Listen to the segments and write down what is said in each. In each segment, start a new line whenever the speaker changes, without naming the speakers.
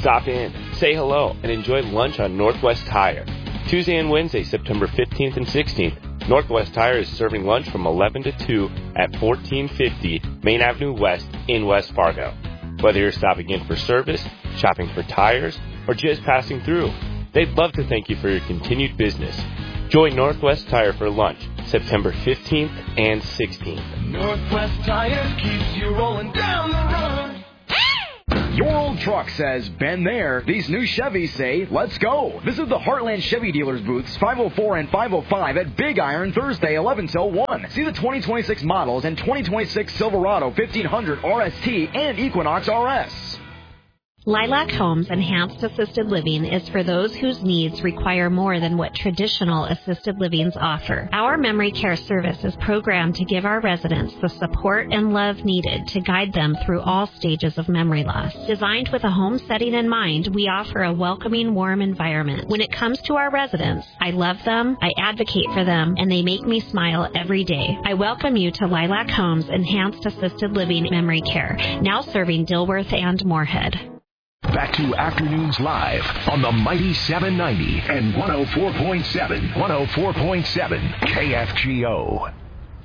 Stop in, say hello, and enjoy lunch on Northwest Tire. Tuesday and Wednesday, September 15th and 16th, Northwest Tire is serving lunch from 11 to 2 at 1450 Main Avenue West in West Fargo. Whether you're stopping in for service, shopping for tires, or just passing through, they'd love to thank you for your continued business. Join Northwest Tire for lunch, September 15th and 16th.
Northwest Tire keeps you rolling down the road.
Your old truck says, been there. These new Chevys say, let's go. Visit the Heartland Chevy Dealers booths 504 and 505 at Big Iron Thursday 11 till 1. See the 2026 models and 2026 Silverado 1500 RST and Equinox RS.
Lilac Homes Enhanced Assisted Living is for those whose needs require more than what traditional assisted livings offer. Our memory care service is programmed to give our residents the support and love needed to guide them through all stages of memory loss. Designed with a home setting in mind, we offer a welcoming, warm environment. When it comes to our residents, I love them, I advocate for them, and they make me smile every day. I welcome you to Lilac Homes Enhanced Assisted Living Memory Care, now serving Dilworth and Moorhead.
Back to Afternoons Live on the Mighty 790 and 104.7 KFGO.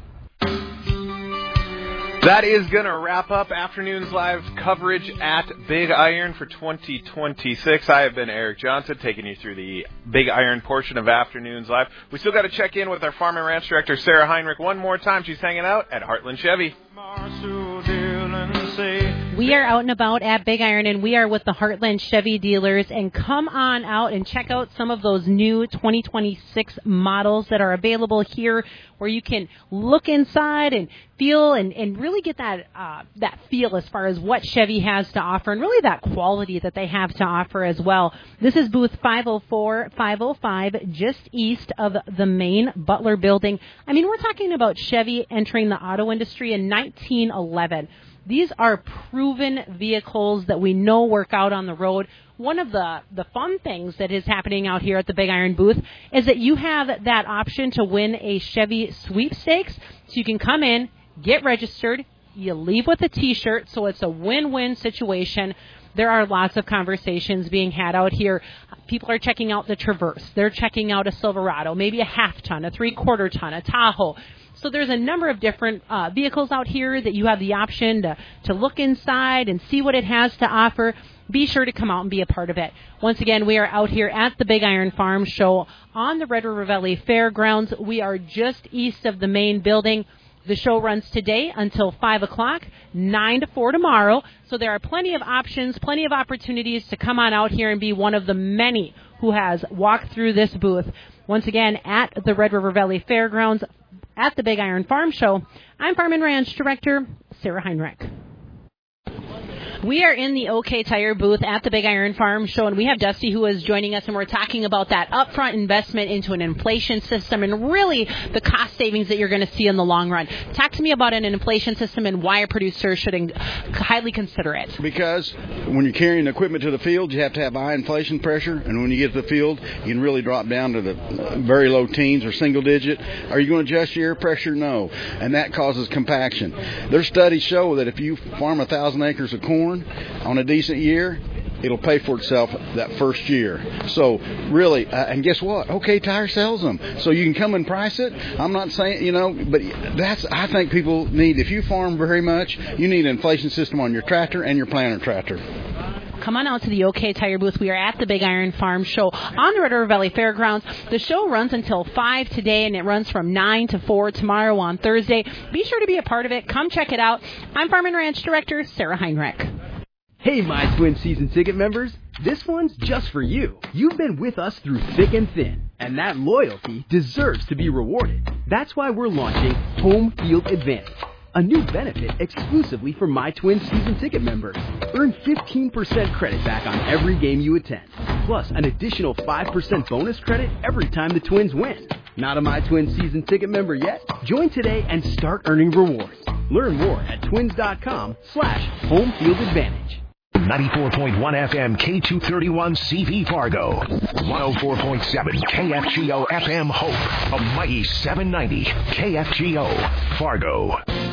That is going to wrap up Afternoons Live coverage at Big Iron for 2026. I have been Eric Johnson, taking you through the Big Iron portion of Afternoons Live. We still got to check in with our Farm and Ranch Director, Sarah Heinrich, one more time. She's hanging out at Heartland Chevy.
We are out and about at Big Iron, and we are with the Heartland Chevy dealers. And come on out and check out some of those new 2026 models that are available here, where you can look inside and feel and really get that feel as far as what Chevy has to offer, and really that quality that they have to offer as well. This is booth 504, 505, just east of the main Butler building. I mean, we're talking about Chevy entering the auto industry in 1911. These are proven vehicles that we know work out on the road. One of the fun things that is happening out here at the Big Iron booth is that you have that option to win a Chevy sweepstakes. So you can come in, get registered, you leave with a T-shirt, so it's a win-win situation. There are lots of conversations being had out here. People are checking out the Traverse. They're checking out a Silverado, maybe a half-ton, a three-quarter ton, a Tahoe. So there's a number of different vehicles out here that you have the option to look inside and see what it has to offer. Be sure to come out and be a part of it. Once again, we are out here at the Big Iron Farm Show on the Red River Valley Fairgrounds. We are just east of the main building. The show runs today until 5 o'clock, 9 to 4 tomorrow. So there are plenty of options, plenty of opportunities to come on out here and be one of the many who has walked through this booth. Once again, at the Red River Valley Fairgrounds, at the Big Iron Farm Show, I'm Farm and Ranch Director Sarah Heinrich. We are in the OK Tire booth at the Big Iron Farm Show, and we have Dusty who is joining us, and we're talking about that upfront investment into an inflation system and really the cost savings that you're going to see in the long run. Talk to me about an inflation system and why a producer should highly consider it.
Because when you're carrying equipment to the field, you have to have high inflation pressure, and when you get to the field, you can really drop down to the very low teens or single digit. Are you going to adjust your air pressure? No, and that causes compaction. Their studies show that if you farm 1,000 acres of corn on a decent year, it'll pay for itself that first year. So really, and guess what? OK Tire sells them. So you can come and price it. I'm not saying, but I think people need, if you farm very much, you need an inflation system on your tractor and your planter tractor.
Come on out to the OK Tire booth. We are at the Big Iron Farm Show on the Red River Valley Fairgrounds. The show runs until 5 today, and it runs from 9 to 4 tomorrow on Thursday. Be sure to be a part of it. Come check it out. I'm Farm and Ranch Director Sarah Heinrich.
Hey, My Twin season ticket members. This one's just for you. You've been with us through thick and thin, and that loyalty deserves to be rewarded. That's why we're launching Home Field Advantage, a new benefit exclusively for My Twin season ticket members. Earn 15% credit back on every game you attend, plus an additional 5% bonus credit every time the Twins win. Not a My Twin season ticket member yet? Join today and start earning rewards. Learn more at twins.com/homefieldadvantage.
94.1 FM K231 CV Fargo. 104.7 KFGO FM Hope. A mighty 790 KFGO Fargo.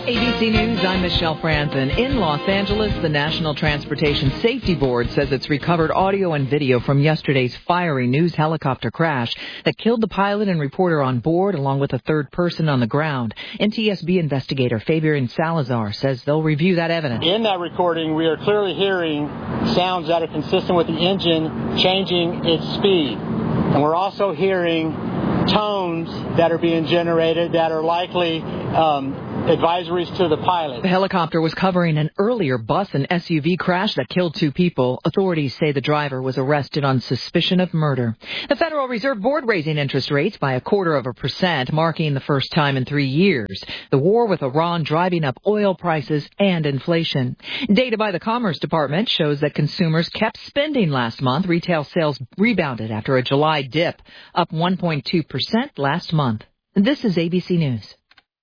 ABC News, I'm Michelle Franzen. In Los Angeles, the National Transportation Safety Board says it's recovered audio and video from yesterday's fiery news helicopter crash that killed the pilot and reporter on board, along with a third person on the ground. NTSB investigator Fabian Salazar says they'll review that evidence.
In that recording, we are clearly hearing sounds that are consistent with the engine changing its speed. And we're also hearing tones that are being generated that are likely advisories to the pilot.
The helicopter was covering an earlier bus and SUV crash that killed 2 people. Authorities say the driver was arrested on suspicion of murder. The Federal Reserve Board raising interest rates by 0.25%, marking the first time in 3 years. The war with Iran driving up oil prices and inflation. Data by the Commerce Department shows that consumers kept spending last month. Retail sales rebounded after a July dip, up 1.2% last month. This is ABC News.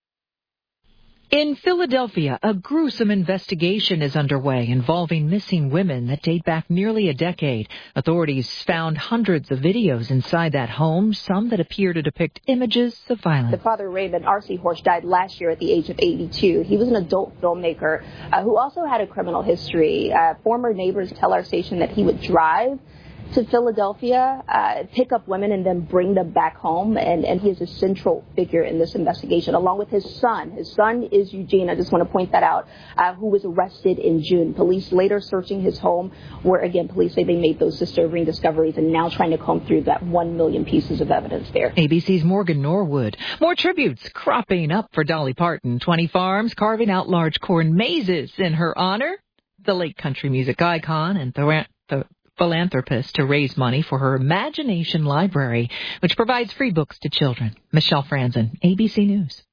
In Philadelphia, a gruesome investigation is underway involving missing women that date back nearly a decade. Authorities found hundreds of videos inside that home, some that appear to depict images of violence.
The father, Raymond R.C. Horsch, died last year at the age of 82. He was an adult filmmaker who also had a criminal history. Former neighbors tell our station that he would drive to Philadelphia, pick up women and then bring them back home. And he is a central figure in this investigation, along with his son. His son is Eugene, I just want to point that out, who was arrested in June. Police later searching his home, where, again, police say they made those disturbing discoveries and now trying to comb through that 1 million pieces of evidence there.
ABC's Morgan Norwood. More tributes cropping up for Dolly Parton. 20 farms carving out large corn mazes in her honor. The late country music icon and the philanthropist to raise money for her Imagination Library, which provides free books to children. Michelle Franzen, ABC News.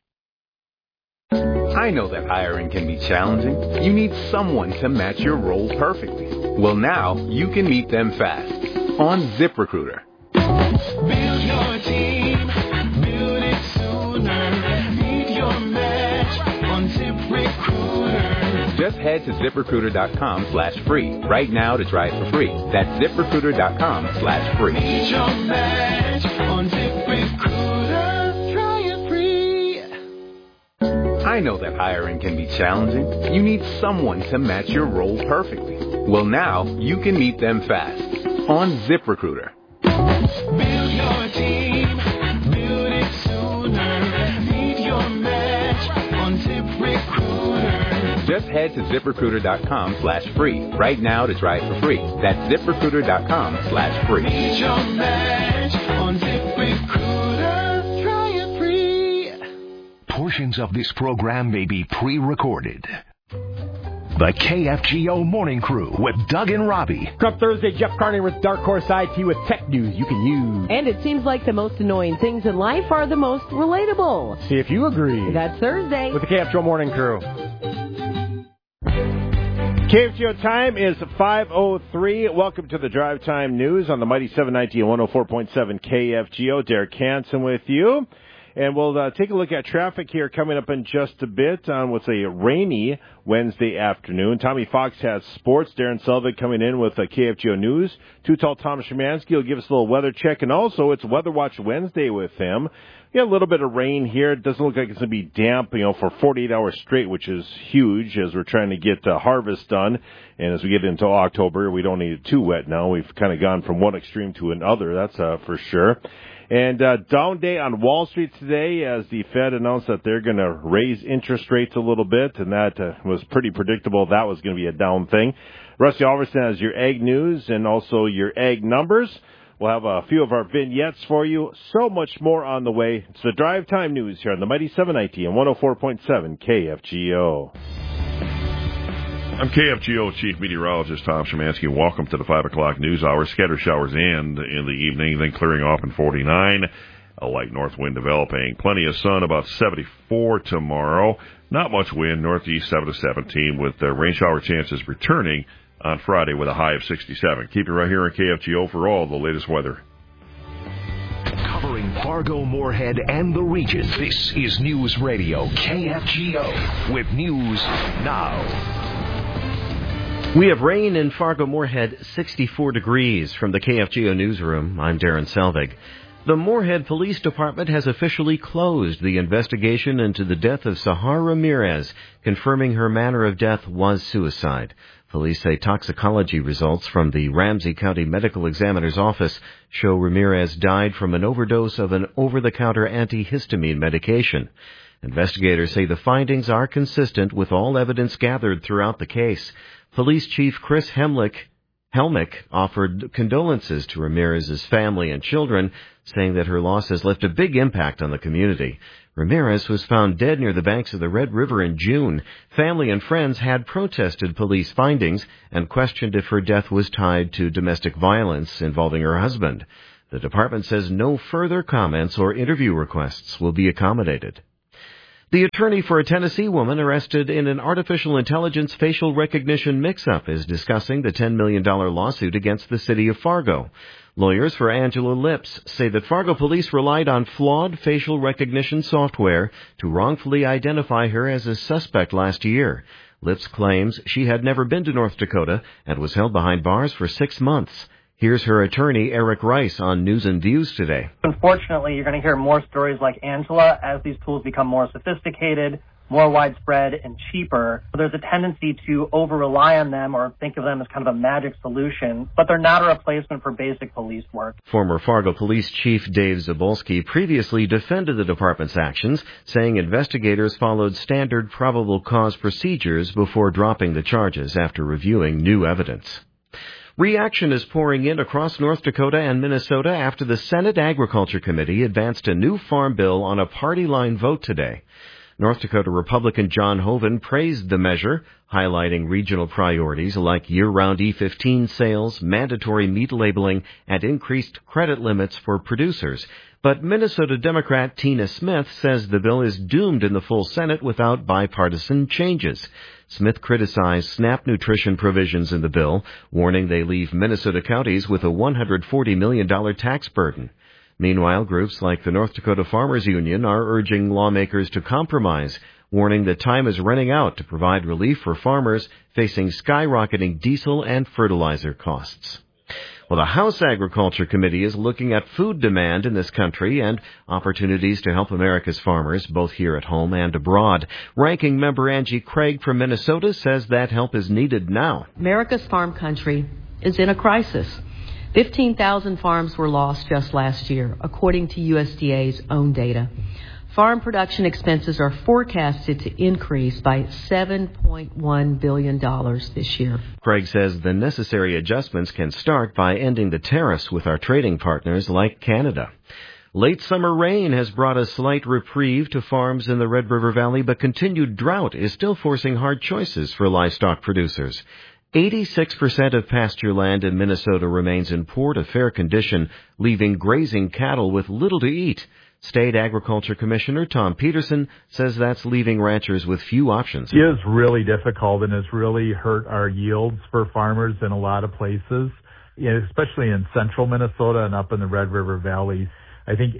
I know that hiring can be challenging. You need someone to match your role perfectly. Well, now you can meet them fast on ZipRecruiter.
Build your team, build it sooner. Meet your match on ZipRecruiter.
Just head to ZipRecruiter.com/free right now to try it for free. That's ZipRecruiter.com/free.
Meet your match on ZipRecruiter. Try it free.
I know that hiring can be challenging. You need someone to match your role perfectly. Well, now you can meet them fast on ZipRecruiter.
Build your team, build it sooner. Meet your match on ZipRecruiter.
Just head to ZipRecruiter.com/free right now to try it for free. That's ZipRecruiter.com/free.
Meet your match on ZipRecruiter. Try it free.
Portions of this program may be pre-recorded. The KFGO Morning Crew with Doug and Robbie.
Up Thursday, Jeff Carney with Dark Horse IT with tech news you can use.
And it seems like the most annoying things in life are the most relatable.
See if you agree.
That's Thursday.
With the KFGO Morning Crew. KFGO time is 5:03. Welcome to the Drive Time News on the Mighty 790 and 104.7 KFGO. Derek Hansen with you. And we'll take a look at traffic here coming up in just a bit on what's a rainy Wednesday afternoon. Tommy Fox has sports. Darren Selvig coming in with KFGO News. Too Tall Tom Szymanski will give us a little weather check. And also, it's Weather Watch Wednesday with him. We got a little bit of rain here. It doesn't look like it's going to be damp, for 48 hours straight, which is huge as we're trying to get harvest done. And as we get into October, we don't need it too wet now. We've kind of gone from one extreme to another, that's for sure. And down day on Wall Street today as the Fed announced that they're going to raise interest rates a little bit, and that was pretty predictable. That was going to be a down thing. Rusty Alverson has your ag news and also your ag numbers. We'll have a few of our vignettes for you. So much more on the way. It's the Drive Time News here on the Mighty 790 and 104.7 KFGO.
I'm KFGO Chief Meteorologist Tom Szymanski. Welcome to the 5 o'clock news hour. Scattered showers in the evening, then clearing off in 49. A light north wind developing. Plenty of sun, about 74 tomorrow. Not much wind, northeast 7 to 17, with rain shower chances returning on Friday with a high of 67. Keep it right here on KFGO for all the latest weather.
Covering Fargo, Moorhead, and the region, this is News Radio KFGO with news now.
We have rain in Fargo, Moorhead, 64 degrees from the KFGO newsroom. I'm Darren Selvig. The Moorhead Police Department has officially closed the investigation into the death of Sahar Ramirez, confirming her manner of death was suicide. Police say toxicology results from the Ramsey County Medical Examiner's Office show Ramirez died from an overdose of an over-the-counter antihistamine medication. Investigators say the findings are consistent with all evidence gathered throughout the case. Police Chief Chris Helmick offered condolences to Ramirez's family and children, saying that her loss has left a big impact on the community. Ramirez was found dead near the banks of the Red River in June. Family and friends had protested police findings and questioned if her death was tied to domestic violence involving her husband. The department says no further comments or interview requests will be accommodated. The attorney for a Tennessee woman arrested in an artificial intelligence facial recognition mix-up is discussing the $10 million lawsuit against the city of Fargo. Lawyers for Angela Lips say that Fargo police relied on flawed facial recognition software to wrongfully identify her as a suspect last year. Lips claims she had never been to North Dakota and was held behind bars for 6 months. Here's her attorney, Eric Rice, on News and Views today.
Unfortunately, you're going to hear more stories like Angela as these tools become more sophisticated, more widespread, and cheaper. There's a tendency to over-rely on them or think of them as kind of a magic solution, but they're not a replacement for basic police work.
Former Fargo Police Chief Dave Zabolski previously defended the department's actions, saying investigators followed standard probable cause procedures before dropping the charges after reviewing new evidence. Reaction is pouring in across North Dakota and Minnesota after the Senate Agriculture Committee advanced a new farm bill on a party line vote today. North Dakota Republican John Hoeven praised the measure, highlighting regional priorities like year-round E15 sales, mandatory meat labeling, and increased credit limits for producers. But Minnesota Democrat Tina Smith says the bill is doomed in the full Senate without bipartisan changes. Smith criticized SNAP nutrition provisions in the bill, warning they leave Minnesota counties with a $140 million tax burden. Meanwhile, groups like the North Dakota Farmers Union are urging lawmakers to compromise, warning that time is running out to provide relief for farmers facing skyrocketing diesel and fertilizer costs. Well, the House Agriculture Committee is looking at food demand in this country and opportunities to help America's farmers, both here at home and abroad. Ranking member Angie Craig from Minnesota says that help is needed now.
America's farm country is in a crisis. 15,000 farms were lost just last year, according to USDA's own data. Farm production expenses are forecasted to increase by $7.1 billion this year.
Craig says the necessary adjustments can start by ending the tariffs with our trading partners like Canada. Late summer rain has brought a slight reprieve to farms in the Red River Valley, but continued drought is still forcing hard choices for livestock producers. 86% of pasture land in Minnesota remains in poor to fair condition, leaving grazing cattle with little to eat. State Agriculture Commissioner Tom Peterson says that's leaving ranchers with few options.
It is really difficult and has really hurt our yields for farmers in a lot of places, especially in central Minnesota and up in the Red River Valley. I think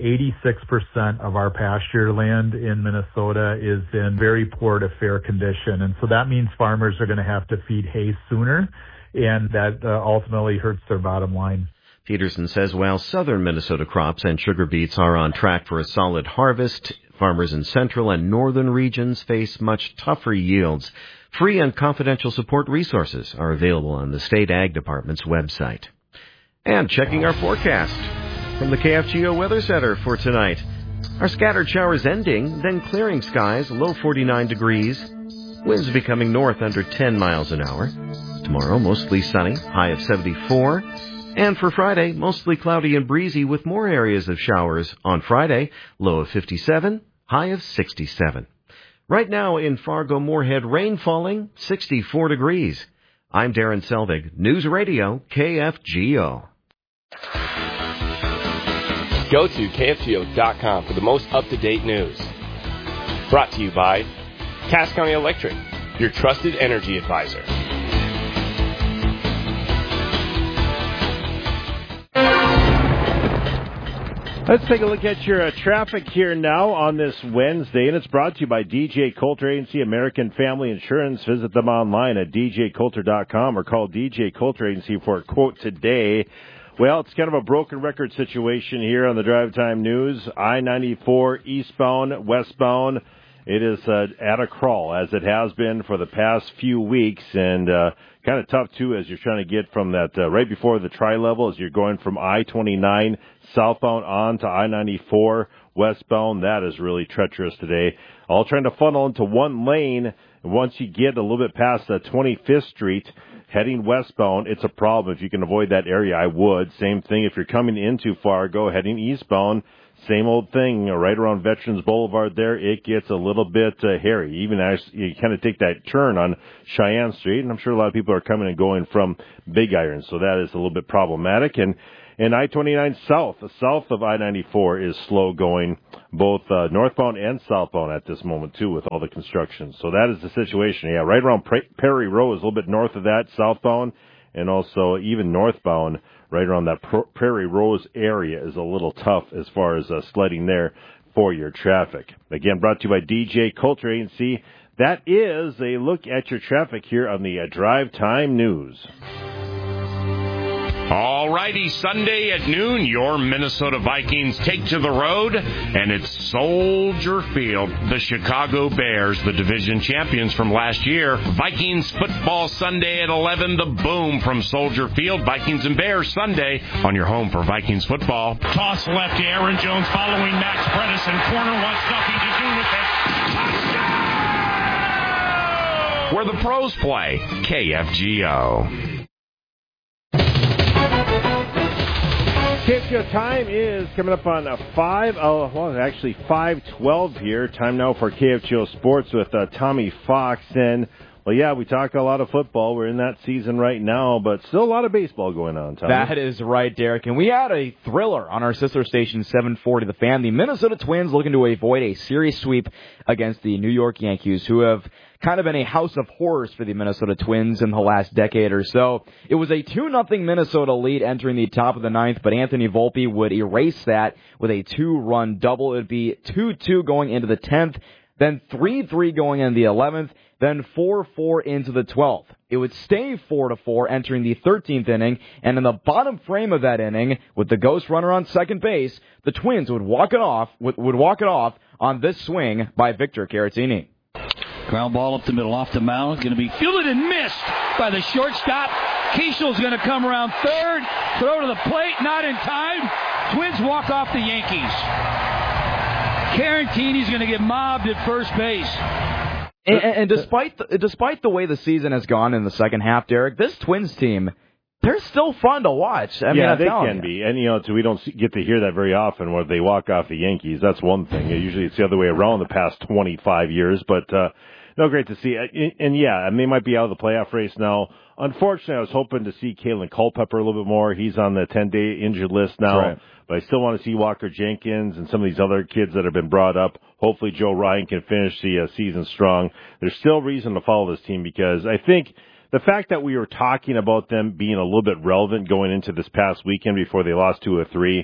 86% of our pasture land in Minnesota is in very poor to fair condition. And so that means farmers are going to have to feed hay sooner, and that ultimately hurts their bottom line.
Peterson says while southern Minnesota crops and sugar beets are on track for a solid harvest, farmers in central and northern regions face much tougher yields. Free and confidential support resources are available on the State Ag Department's website. And checking our forecast from the KFGO Weather Center for tonight. Our scattered showers ending, then clearing skies, low 49 degrees. Winds becoming north under 10 miles an hour. Tomorrow, mostly sunny, high of 74. And for Friday, mostly cloudy and breezy with more areas of showers. On Friday, low of 57, high of 67. Right now in Fargo Moorhead, rain falling, 64 degrees. I'm Darren Selvig, News Radio, KFGO.
Go to KFGO.com for the most up-to-date news. Brought to you by Cass County Electric, your trusted energy advisor.
Let's take a look at your traffic here now on this Wednesday, and it's brought to you by DJ Coulter Agency, American Family Insurance. Visit them online at djcoulter.com or call DJ Coulter Agency for a quote today. Well, it's kind of a broken record situation here on the Drive Time News. I-94 eastbound, westbound. It is at a crawl, as it has been for the past few weeks, and kind of tough, too, as you're trying to get from that right before the tri-level, as you're going from I-29 southbound on to I-94 westbound. That is really treacherous today. All trying to funnel into one lane. Once you get a little bit past 25th Street, heading westbound, it's a problem. If you can avoid that area, I would. Same thing if you're coming into Fargo, heading eastbound. Same old thing, right around Veterans Boulevard there, it gets a little bit hairy. Even as you kind of take that turn on Cheyenne Street, and I'm sure a lot of people are coming and going from Big Iron, so that is a little bit problematic. And I-29 south of I-94 is slow going, both northbound and southbound at this moment, too, with all the construction. So that is the situation. Yeah, right around Perry Row is a little bit north of that, southbound, and also even northbound, right around that Prairie Rose area is a little tough as far as sledding there for your traffic. Again, brought to you by DJ Coulter Agency. That is a look at your traffic here on the Drive Time News.
All righty, Sunday at noon, your Minnesota Vikings take to the road, and it's Soldier Field. The Chicago Bears, the division champions from last year. Vikings football Sunday at 11, the boom from Soldier Field. Vikings and Bears Sunday on your home for Vikings football.
Toss left to Aaron Jones following Max Bredesen. Corner wants nothing to do with it. Touchdown!
Where the pros play, KFGO.
KFGO time is coming up on 5:12 here. Time now for KFGO Sports with Tommy Fox. And, well, yeah, we talk a lot of football. We're in that season right now, but still a lot of baseball going on, Tommy.
That is right, Derek. And we had a thriller on our sister station, 740 The Fan. The Minnesota Twins looking to avoid a series sweep against the New York Yankees, who have kind of been a house of horrors for the Minnesota Twins in the last decade or so. It was a 2-0 Minnesota lead entering the top of the ninth, but Anthony Volpe would erase that with a 2-run double. It would be 2-2 going into the 10th, then 3-3 going into the 11th, then 4-4 into the 12th. It would stay 4-4 entering the 13th inning, and in the bottom frame of that inning, with the ghost runner on second base, the Twins would walk it off on this swing by Victor Caratini.
Ground ball up the middle, off the mound, going to be fielded and missed by the shortstop. Keishel's going to come around third, throw to the plate, not in time. Twins walk off the Yankees. Caratini's going to get mobbed at first base.
And despite the way the season has gone in the second half, Derek, this Twins team, they're still fun to watch. I mean,
they can be. And, we don't get to hear that very often where they walk off the Yankees. That's one thing. Usually it's the other way around the past 25 years. But, no, great to see. And they might be out of the playoff race now. Unfortunately, I was hoping to see Kalen Culpepper a little bit more. He's on the 10-day injured list now. Right. But I still want to see Walker Jenkins and some of these other kids that have been brought up. Hopefully Joe Ryan can finish the season strong. There's still reason to follow this team because I think the fact that we were talking about them being a little bit relevant going into this past weekend before they lost 2 or 3,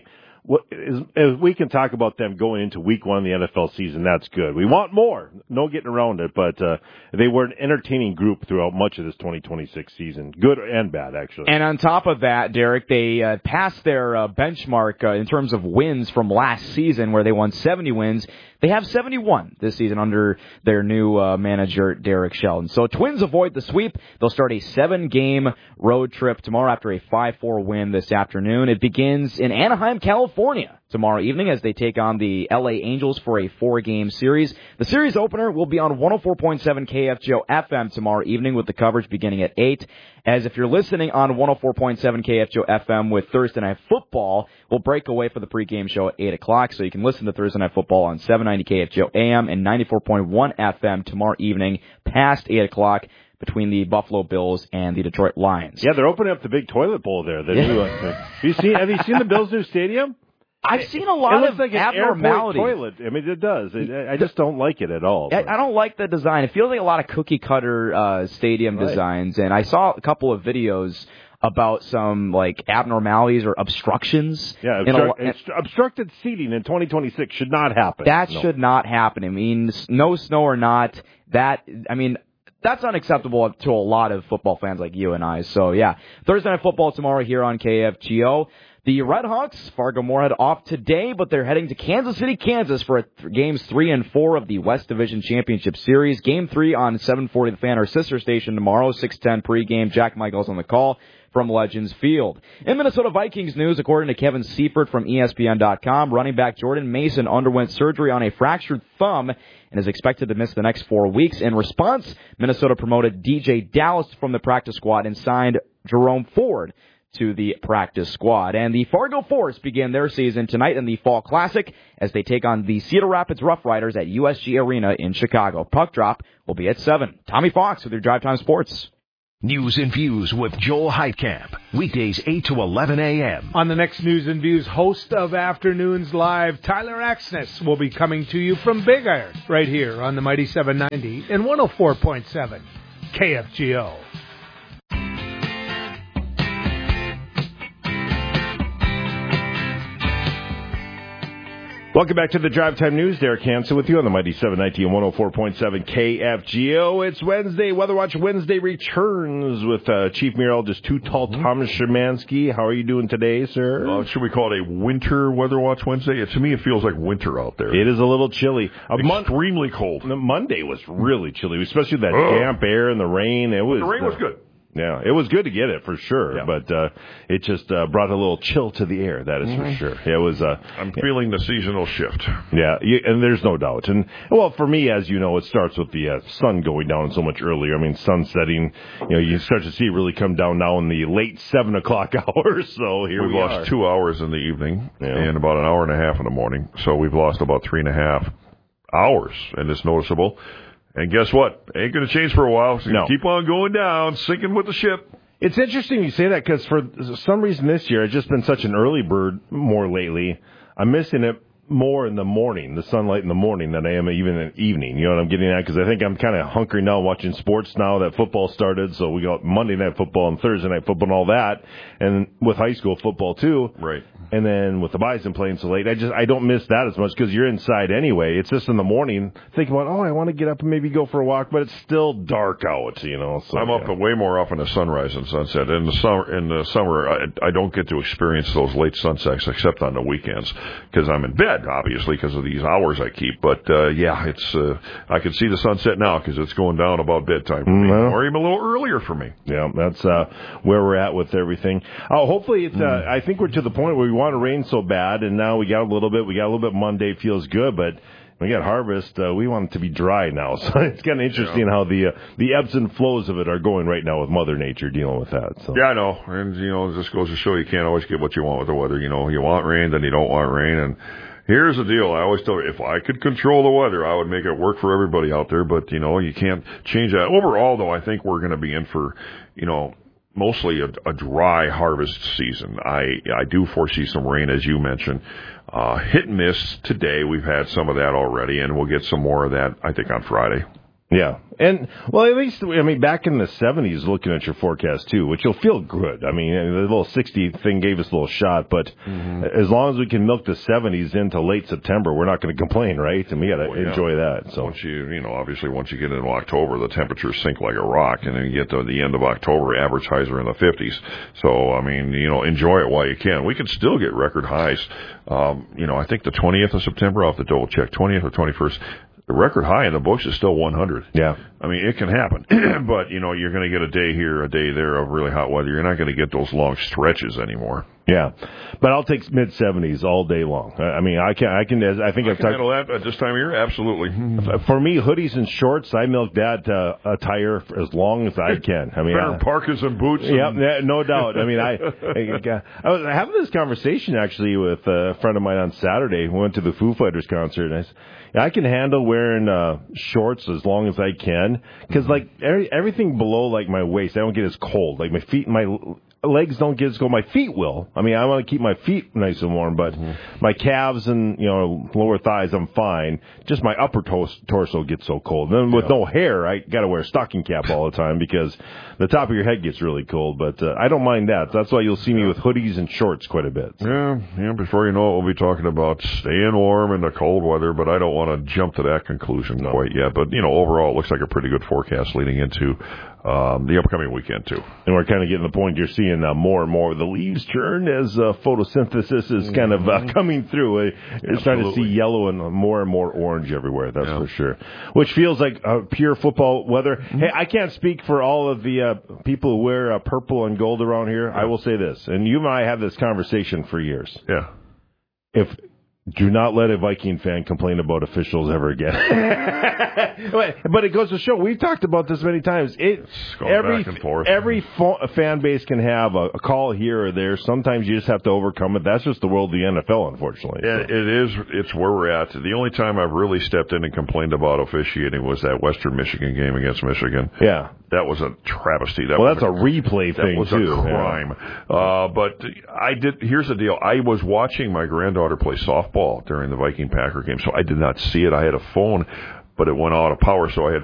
if we can talk about them going into week 1 of the NFL season, that's good. We want more. No getting around it, but they were an entertaining group throughout much of this 2026 season. Good and bad, actually.
And on top of that, Derek, they passed their benchmark in terms of wins from last season, where they won 70 wins. They have 71 this season under their new manager, Derek Sheldon. So Twins avoid the sweep. They'll start a 7-game road trip tomorrow after a 5-4 win this afternoon. It begins in Anaheim, California tomorrow evening as they take on the LA Angels for a 4-game series. The series opener will be on 104.7 KFGO FM tomorrow evening with the coverage beginning at 8. As if you're listening on 104.7 KFGO FM with Thursday Night Football, we'll break away for the pregame show at 8 o'clock, so you can listen to Thursday Night Football on 790 KFGO AM and 94.1 FM tomorrow evening past 8 o'clock between the Buffalo Bills and the Detroit Lions.
Yeah, they're opening up the big toilet bowl there. Have you seen the Bills' new stadium?
I've seen a lot of
like
abnormalities.
An airport toilet. I mean, it does. I just don't like it at all.
I don't like the design. It feels like a lot of cookie-cutter stadium designs, and I saw a couple of videos about some like abnormalities or obstructions.
Yeah, obstructed seating in 2026 should not happen.
That should not happen. I mean, no snow or not, that's unacceptable to a lot of football fans like you and I. So, yeah, Thursday Night Football tomorrow here on KFGO. The Red Hawks, Fargo-Moorhead off today, but they're heading to Kansas City, Kansas for Games 3 and 4 of the West Division Championship Series. Game 3 on 740 The Fan, our sister station tomorrow, 6:10 pregame. Jack Michaels on the call from Legends Field. In Minnesota Vikings news, according to Kevin Seifert from ESPN.com, running back Jordan Mason underwent surgery on a fractured thumb and is expected to miss the next 4 weeks. In response, Minnesota promoted DJ Dallas from the practice squad and signed Jerome Ford to the practice squad. And the Fargo Force begin their season tonight in the Fall Classic as they take on the Cedar Rapids Rough Riders at USG Arena in Chicago. Puck drop will be at 7. Tommy Fox with your Drive Time Sports.
News and Views with Joel Heitkamp. Weekdays 8 to 11 a.m.
On the next News and Views, host of Afternoons Live, Tyler Axness, will be coming to you from Big Iron right here on the Mighty 790 and 104.7 KFGO.
Welcome back to the Drive Time News. Derek Hansen with you on the Mighty 790 and 104.7 KFGO. It's Wednesday. Weather Watch Wednesday returns with Chief Meteorologist Too Tall Thomas Szymanski. How are you doing today, sir?
Should we call it a winter Weather Watch Wednesday? To me, it feels like winter out there.
It is a little chilly.
Extremely cold.
Monday was really chilly, especially that damp air and the rain. The
rain was good.
Yeah, it was good to get it for sure, but it just brought a little chill to the air. That is for sure. It was.
I'm feeling the seasonal shift.
Yeah, and there's no doubt. And well, for me, as you know, it starts with the sun going down so much earlier. I mean, sun setting. You start to see it really come down now in the late 7 o'clock hours. So here
we've lost 2 hours in the evening and about an hour and a half in the morning. So we've lost about 3.5 hours, and it's noticeable. And guess what? Ain't going to change for a while. So keep on going down, sinking with the ship.
It's interesting you say that because for some reason this year, I've just been such an early bird more lately. I'm missing it more in the morning, the sunlight in the morning, than I am even in the evening. You know what I'm getting at? Because I think I'm kind of hunkering down watching sports now that football started. So we got Monday Night Football and Thursday Night Football and all that. And with high school football, too.
Right.
And then with the Bison playing so late, I don't miss that as much because you're inside anyway. It's just in the morning thinking about, I want to get up and maybe go for a walk, but it's still dark out, So
I'm up way more often at sunrise and sunset. In the summer, I don't get to experience those late sunsets except on the weekends because I'm in bed, obviously, because of these hours I keep. But it's I can see the sunset now because it's going down about bedtime for me, or even a little earlier for me.
Yeah, that's where we're at with everything. Hopefully, it's. I think we're to the point where we want to rain so bad, and now we got a little bit. We got a little bit. Monday feels good, but we got harvest. We want it to be dry now, so it's kind of interesting how the ebbs and flows of it are going right now with Mother Nature dealing with that. So.
Yeah, I know, and it just goes to show you can't always get what you want with the weather. You want rain, then you don't want rain, and here's the deal. I always tell you, if I could control the weather, I would make it work for everybody out there. But you can't change that. Overall, though, I think we're going to be in for mostly a dry harvest season. I do foresee some rain, as you mentioned. Hit and miss today. We've had some of that already, and we'll get some more of that, I think, on Friday.
Yeah. And, well, at least, back in the 70s, looking at your forecast, too, which you'll feel good. I mean, the little 60 thing gave us a little shot, but as long as we can milk the 70s into late September, we're not going to complain, right? And we got to enjoy that. So
once obviously, once you get into October, the temperatures sink like a rock, and then you get to the end of October, average highs are in the 50s. So, enjoy it while you can. We can still get record highs. I think the 20th of September, I'll have to double check, 20th or 21st. The record high in the books is still 100.
Yeah.
I mean, it can happen. But, you're going to get a day here, a day there of really hot weather. You're not going to get those long stretches anymore.
Yeah. But I'll take mid-70s all day long. I mean, I can handle
that at this time of year? Absolutely.
For me, hoodies and shorts, I milk that attire for as long as I can. I mean,
parkas and boots.
Yeah, no doubt. I mean, I was having this conversation, actually, with a friend of mine on Saturday. We went to the Foo Fighters concert, and I can handle wearing shorts as long as I can, because everything below my waist, I don't get as cold. Like my feet, my legs don't get as cold. My feet will. I mean, I want to keep my feet nice and warm, but my calves and lower thighs, I'm fine. Just my upper torso gets so cold. And then with no hair, I got to wear a stocking cap all the time because the top of your head gets really cold. But I don't mind that. That's why you'll see me with hoodies and shorts quite a bit. So.
Yeah. Before you know it, we'll be talking about staying warm in the cold weather. But I don't want to jump to that conclusion quite yet. But overall, it looks like a pretty good forecast leading into the upcoming weekend, too.
And we're kind of getting to the point you're seeing more and more of the leaves turn as photosynthesis is kind of coming through. You're starting to see yellow and more orange everywhere, that's for sure. Which feels like pure football weather. Hey, I can't speak for all of the people who wear purple and gold around here. I will say this, and you and I have this conversation for years.
Yeah.
Do not let a Viking fan complain about officials ever again. But it goes to show, we've talked about this many times.
Back and forth.
Every fan base can have a call here or there. Sometimes you just have to overcome it. That's just the world of the NFL, unfortunately.
Yeah, it is. It's where we're at. The only time I've really stepped in and complained about officiating was that Western Michigan game against Michigan.
Yeah.
That was a travesty.
That's a replay thing,
too. That was a crime. Yeah. But here's the deal. I was watching my granddaughter play softball during the Viking-Packer game, so I did not see it. I had a phone, but it went out of power, so I had